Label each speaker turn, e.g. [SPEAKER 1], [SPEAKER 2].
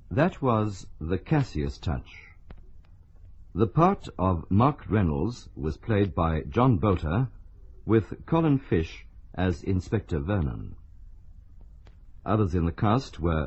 [SPEAKER 1] That was The Cassius Touch. The part of Mark Reynolds was played by John Boulter, with Colin Fish as Inspector Vernon. Others in the cast were